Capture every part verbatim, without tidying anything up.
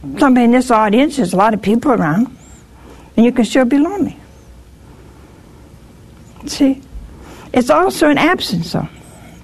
Somebody in this audience, there's a lot of people around, and you can still be lonely. See? It's also an absence, though.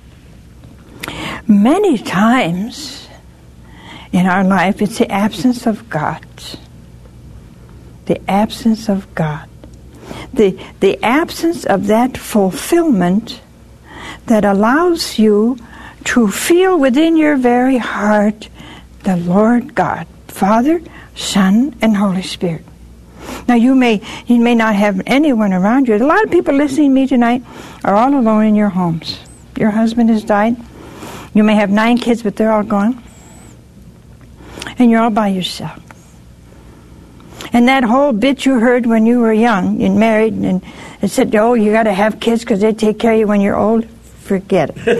Many times in our life, it's the absence of God. The absence of God. The, the absence of that fulfillment that allows you to feel within your very heart the Lord God, Father, Son, and Holy Spirit. Now you may you may not have anyone around you. A lot of people listening to me tonight are all alone in your homes. Your husband has died. You may have nine kids, but they're all gone. And you're all by yourself. And that whole bit you heard when you were young and married, and it said, oh, you got to have kids because they take care of you when you're old. Forget it.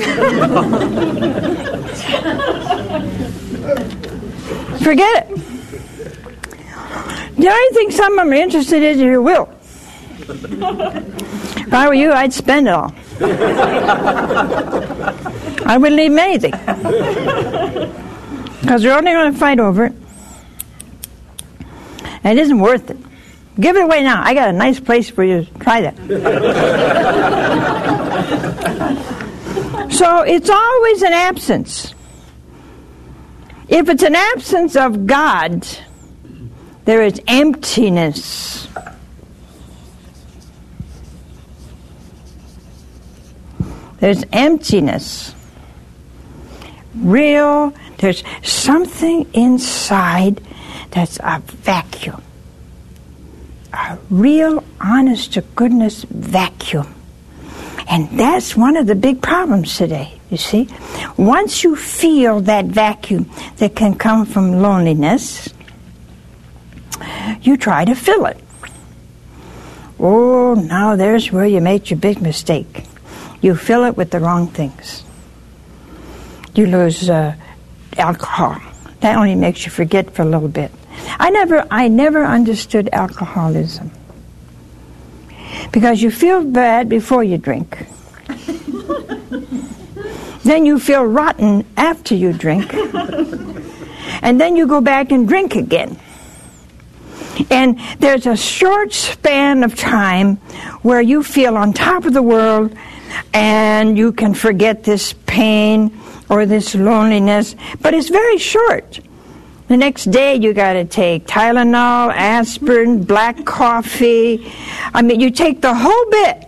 Forget it. The only thing some of them are interested in is your will. If I were you, I'd spend it all. I wouldn't leave them anything. Because they're only going to fight over it. And it isn't worth it. Give it away now. I got a nice place for you to try that. So it's always an absence. If it's an absence of God, there is emptiness. There's emptiness. Real, there's something inside that's a vacuum. A real, honest-to-goodness vacuum. And that's one of the big problems today, you see. Once you feel that vacuum that can come from loneliness, you try to fill it. Oh, now there's where you make your big mistake. You fill it with the wrong things. You lose uh, alcohol. That only makes you forget for a little bit. I never, I never understood alcoholism. Because you feel bad before you drink. Then you feel rotten after you drink. And then you go back and drink again. And there's a short span of time where you feel on top of the world and you can forget this pain or this loneliness. But it's very short. The next day you got to take Tylenol, aspirin, black coffee. I mean, you take the whole bit.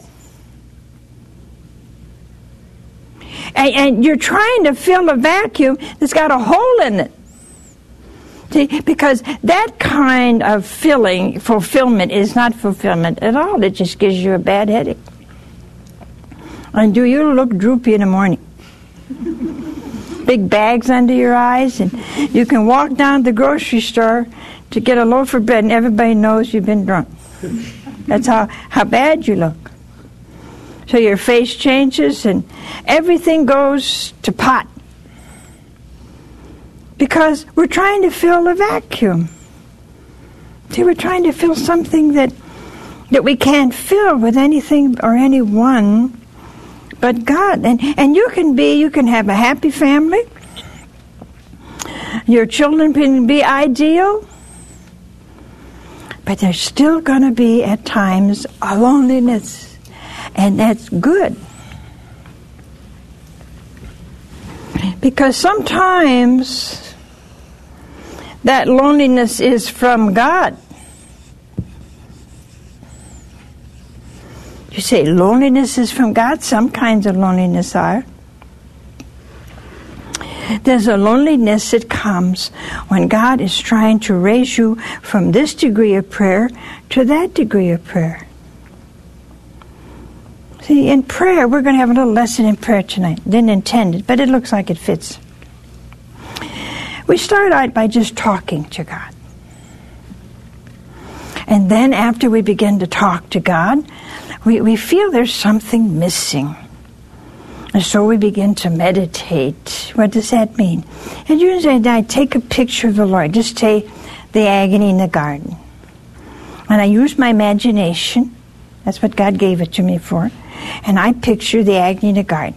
And, and you're trying to fill a vacuum that's got a hole in it. See, because that kind of filling, fulfillment is not fulfillment at all. It just gives you a bad headache. And do you look droopy in the morning? Big bags under your eyes, and you can walk down to the grocery store to get a loaf of bread, and everybody knows you've been drunk. That's how, how bad you look. So your face changes, and everything goes to pot. Because we're trying to fill a vacuum. See, we're trying to fill something that that we can't fill with anything or anyone but God. And and you can be, you can have a happy family. Your children can be ideal. But there's still going to be, at times, a loneliness. And that's good. Because sometimes that loneliness is from God. You say loneliness is from God? Some kinds of loneliness are. There's a loneliness that comes when God is trying to raise you from this degree of prayer to that degree of prayer. See, in prayer, we're going to have a little lesson in prayer tonight. Didn't intend it, but it looks like it fits. We start out by just talking to God. And then after we begin to talk to God, we, we feel there's something missing. And so we begin to meditate. What does that mean? And you say, I take a picture of the Lord. Just take the agony in the garden. And I use my imagination. That's what God gave it to me for. And I picture the agony in the garden.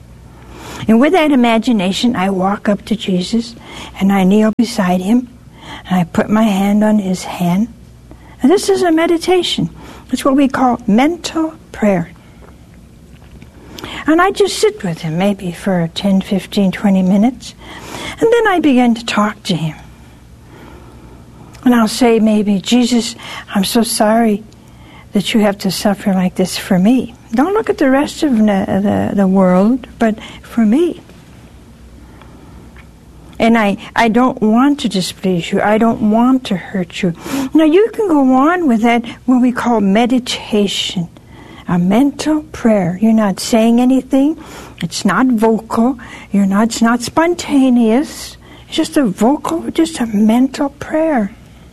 And with that imagination, I walk up to Jesus and I kneel beside him. and I put my hand on his hand. And this is a meditation. It's what we call mental prayer. And I just sit with him maybe for ten, fifteen, twenty minutes. And then I begin to talk to him. And I'll say maybe, Jesus, I'm so sorry that you have to suffer like this for me. Don't look at the rest of the, the, the world, but for me. And I, I don't want to displease you. I don't want to hurt you. Now you can go on with that, what we call meditation. A mental prayer. You're not saying anything. It's not vocal. You're not, it's not spontaneous. It's just a vocal, just a mental prayer.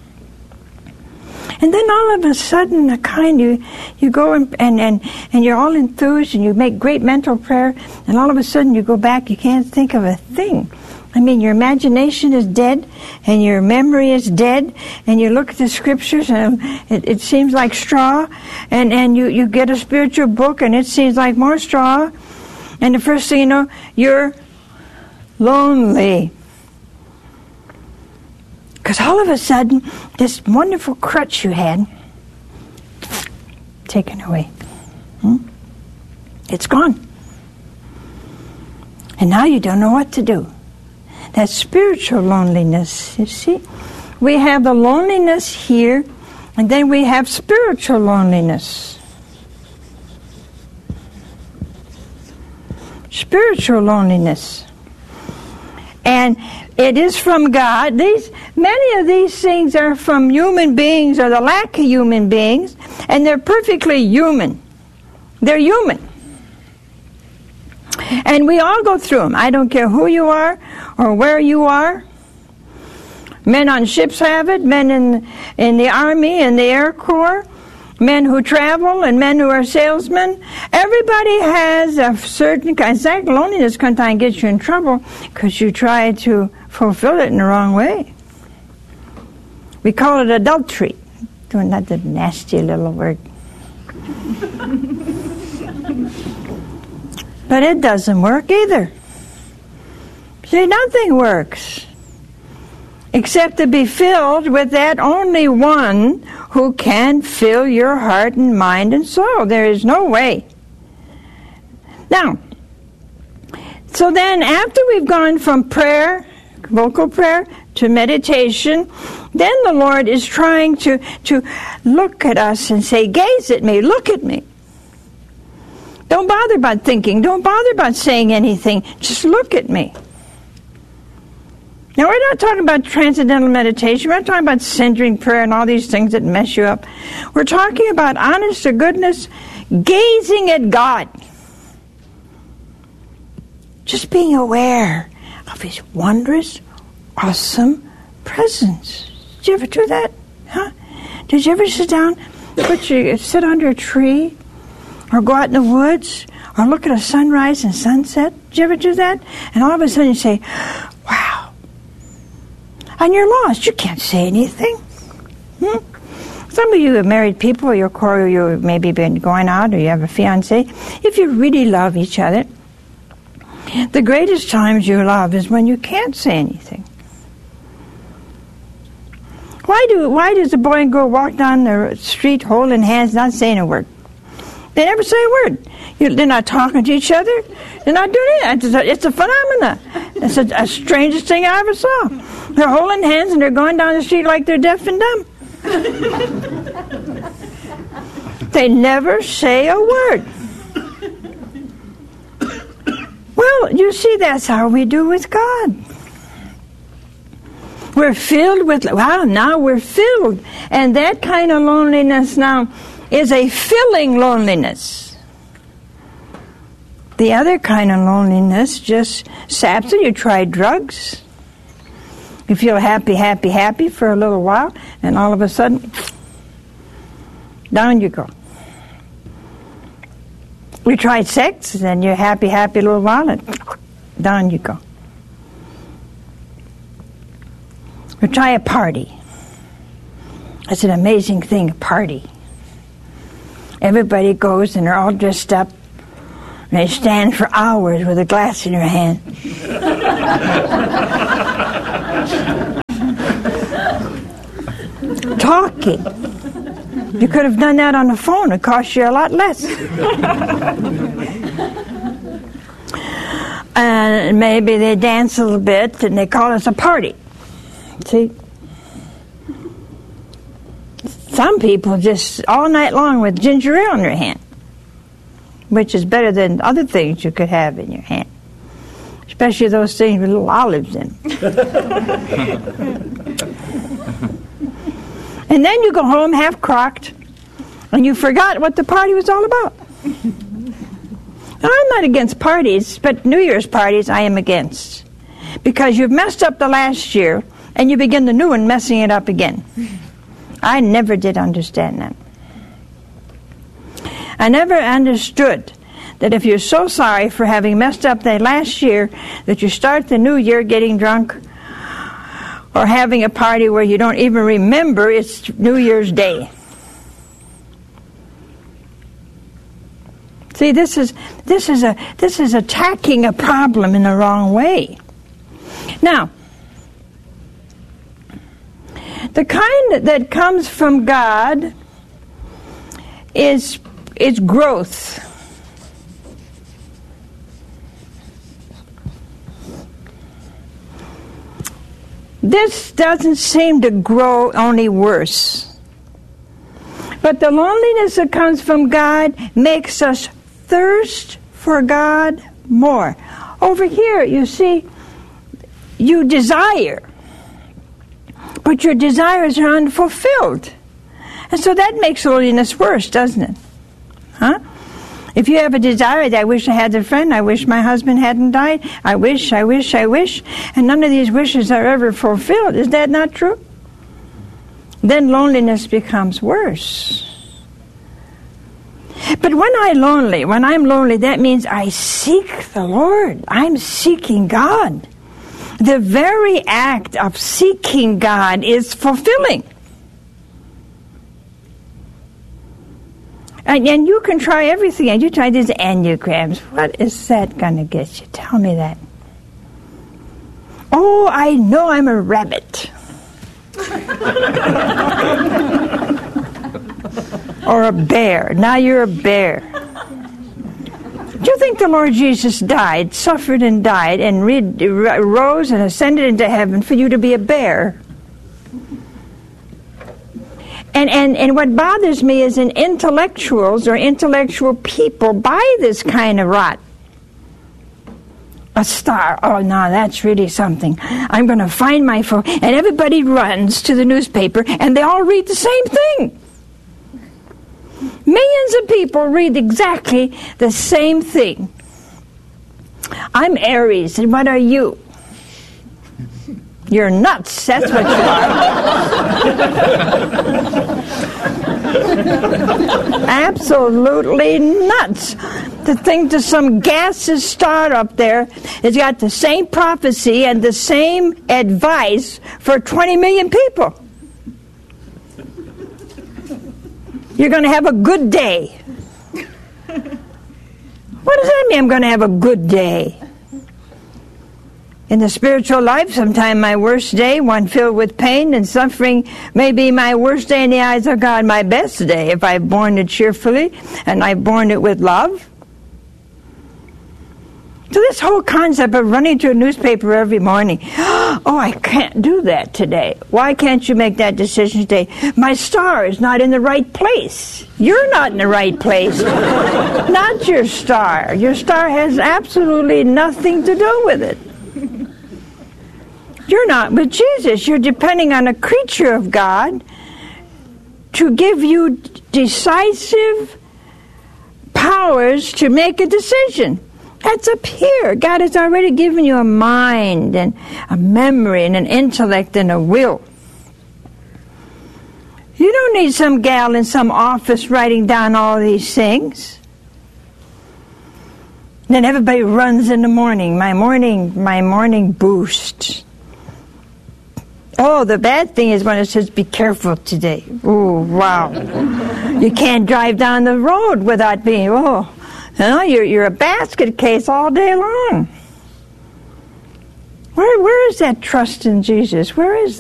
And then all of a sudden, a kind you you go and, and, and, and you're all enthused and you make great mental prayer, and all of a sudden you go back, you can't think of a thing. I mean, your imagination is dead, and your memory is dead, and you look at the scriptures, and it, it seems like straw, and, and you, you get a spiritual book, and it seems like more straw, and the first thing you know, you're lonely. Because all of a sudden, this wonderful crutch you had, taken away. Hmm? It's gone. And now you don't know what to do. That's spiritual loneliness, you see. We have the loneliness here, and then we have spiritual loneliness. Spiritual loneliness. And it is from God. These many of these things are from human beings, or the lack of human beings, and they're perfectly human. They're human. And we all go through them. I don't care who you are or where you are. Men on ships have it, men in in the army and the Air Corps, men who travel and men who are salesmen. Everybody has a certain kind. In fact, loneliness can sometimes get you in trouble because you try to fulfill it in the wrong way. We call it adultery. Doing that the nasty little word. But it doesn't work either. See, nothing works except to be filled with that only one who can fill your heart and mind and soul. There is no way. Now, so then after we've gone from prayer, vocal prayer, to meditation, then the Lord is trying to, to look at us and say, gaze at me, look at me. Don't bother about thinking. Don't bother about saying anything. Just look at me. Now, we're not talking about transcendental meditation. We're not talking about centering prayer and all these things that mess you up. We're talking about honest to goodness, gazing at God. Just being aware of His wondrous, awesome presence. Did you ever do that? Huh? Did you ever sit down, put your, sit under a tree, or go out in the woods, or look at a sunrise and sunset? Did you ever do that? And all of a sudden you say, wow. And you're lost. You can't say anything. Hmm? Some of you are married people, or you're, or you've maybe been going out, or you have a fiancé. If you really love each other, the greatest times you love is when you can't say anything. Why do why does a boy and girl walk down the street holding hands, not saying a word? They never say a word. You, they're not talking to each other. They're not doing it. It's a, it's a phenomena. It's a, a strangest thing I ever saw. They're holding hands and they're going down the street like they're deaf and dumb. They never say a word. Well, you see, that's how we do with God. We're filled with, wow, now we're filled. And that kind of loneliness now is a filling loneliness. The other kind of loneliness just saps it. You try drugs. You feel happy, happy, happy for a little while, and all of a sudden, down you go. You try sex, and you're happy, happy a little while, and down you go. You try a party. It's an amazing thing, a party. Everybody goes and they're all dressed up, and they stand for hours with a glass in their hand. talking. You could have done that on the phone. It cost you a lot less. And maybe they dance a little bit and they call us a party. See? Some people just all night long with ginger ale in their hand, which is better than other things you could have in your hand, especially those things with little olives in them. And then you go home half crocked, and you forgot what the party was all about. Now, I'm not against parties, but New Year's parties I am against, because you've messed up the last year, and you begin the new one messing it up again. I never did understand that. I never understood that if you're so sorry for having messed up that last year that you start the new year getting drunk or having a party where you don't even remember it's New Year's Day. See, this is this is a this is attacking a problem in the wrong way. Now, the kind that comes from God is is growth. This doesn't seem to grow, only worse. But the loneliness that comes from God makes us thirst for God more. Over here, you see, you desire, but your desires are unfulfilled. And so that makes loneliness worse, doesn't it? Huh? If you have a desire that I wish I had a friend, I wish my husband hadn't died, I wish, I wish, I wish, and none of these wishes are ever fulfilled, is that not true? Then loneliness becomes worse. But when I'm lonely, when I'm lonely, that means I seek the Lord. I'm seeking God. The very act of seeking God is fulfilling. And, and you can try everything. And you try these enneagrams. What is that going to get you? Tell me that. Oh, I know I'm a rabbit. Or a bear. Now you're a bear. Do you think the Lord Jesus died, suffered and died, and re- rose and ascended into heaven for you to be a bear? And, and and what bothers me is in intellectuals or intellectual people buy this kind of rot. A star. Oh, no, that's really something. I'm going to find my phone. And everybody runs to the newspaper, and they all read the same thing. Millions of people read exactly the same thing. I'm Aries, and what are you? You're nuts, that's what you are. Absolutely nuts. To think that some gaseous star up there has got the same prophecy and the same advice for twenty million people. You're going to have a good day. What does that mean, I'm going to have a good day? In the spiritual life, sometime my worst day, one filled with pain and suffering, may be my worst day in the eyes of God, my best day, if I've borne it cheerfully and I've borne it with love. So this whole concept of running to a newspaper every morning, oh, I can't do that today. Why can't you make that decision today? My star is not in the right place. You're not in the right place. Not your star. Your star has absolutely nothing to do with it. You're not with Jesus. You're depending on a creature of God to give you decisive powers to make a decision. That's up here. God has already given you a mind and a memory and an intellect and a will. You don't need some gal in some office writing down all these things. Then everybody runs in the morning. My morning, my morning boost. Oh, the bad thing is when it says, be careful today. Oh, wow. You can't drive down the road without being, oh, you know, you're, you're a basket case all day long. Where, where is that trust in Jesus? Where is that?